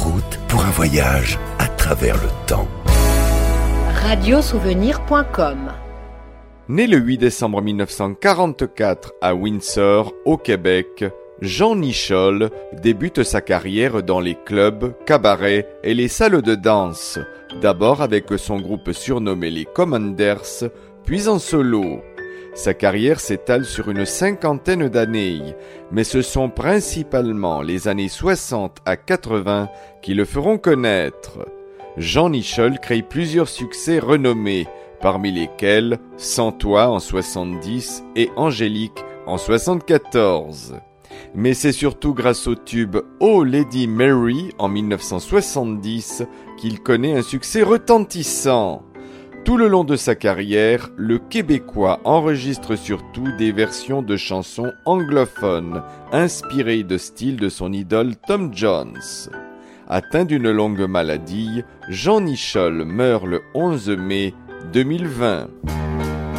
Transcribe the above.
route pour un voyage à travers le temps. Radiosouvenir.com. Né le 8 décembre 1944 à Windsor, au Québec, Jean Nichol débute sa carrière dans les clubs, cabarets et les salles de danse, d'abord avec son groupe surnommé les Commanders, puis en solo. Sa carrière s'étale sur une 50aine d'années, mais ce sont principalement les années 60 à 80 qui le feront connaître. Jean Nichol crée plusieurs succès renommés, parmi lesquels Sans toi en 70 et Angélique en 74. Mais c'est surtout grâce au tube Oh Lady Mary en 1970 qu'il connaît un succès retentissant. Tout le long de sa carrière, le Québécois enregistre surtout des versions de chansons anglophones, inspirées de style de son idole Tom Jones. Atteint d'une longue maladie, Jean Nichol meurt le 11 mai 2020.